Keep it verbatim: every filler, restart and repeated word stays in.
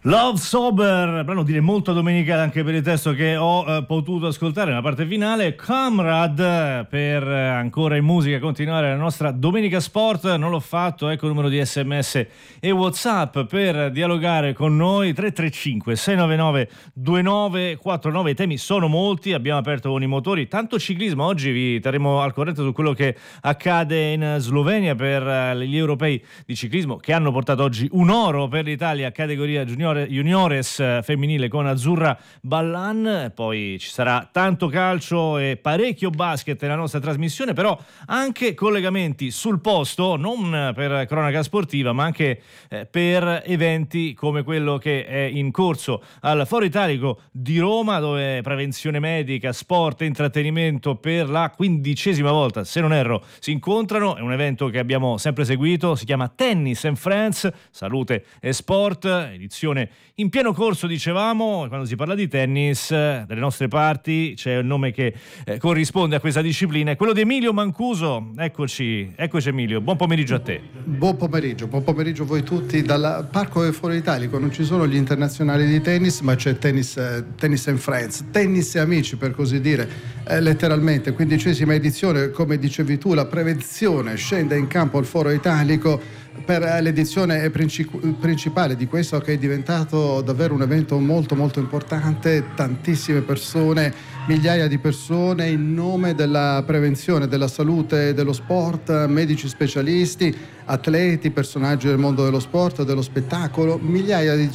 Love Sober, brano dire molto domenicale anche per il testo che ho eh, potuto ascoltare nella parte finale. Comrade, per eh, ancora in musica continuare la nostra Domenica Sport. Non l'ho fatto, ecco il numero di sms e WhatsApp per dialogare con noi: tre tre cinque sei nove nove due nove quattro nove. I temi sono molti, abbiamo aperto con i motori, tanto ciclismo. Oggi vi terremo al corrente su quello che accade in Slovenia per eh, gli europei di ciclismo, che hanno portato oggi un oro per l'Italia categoria junior juniores femminile con Azzurra Ballan. Poi ci sarà tanto calcio e parecchio basket nella nostra trasmissione, però anche collegamenti sul posto, non per cronaca sportiva ma anche eh, per eventi come quello che è in corso al Foro Italico di Roma, dove prevenzione medica, sport e intrattenimento per la quindicesima volta, se non erro, si incontrano. È un evento che abbiamo sempre seguito, si chiama Tennis and Friends, salute e sport, edizione in pieno corso, dicevamo. Quando si parla di tennis dalle nostre parti c'è un nome che eh, corrisponde a questa disciplina, è quello di Emilio Mancuso. Eccoci, eccoci Emilio, buon pomeriggio a te. Buon pomeriggio, buon pomeriggio a voi tutti. Dal Parco del Foro Italico non ci sono gli internazionali di tennis, ma c'è tennis, eh, tennis and friends, tennis e amici per così dire, eh, letteralmente. Quindicesima edizione, come dicevi tu, la prevenzione scende in campo al Foro Italico per l'edizione princip- principale di questo, che è diventato davvero un evento molto molto importante. Tantissime persone, migliaia di persone, in nome della prevenzione, della salute, dello sport, medici specialisti, atleti, personaggi del mondo dello sport, dello spettacolo, migliaia di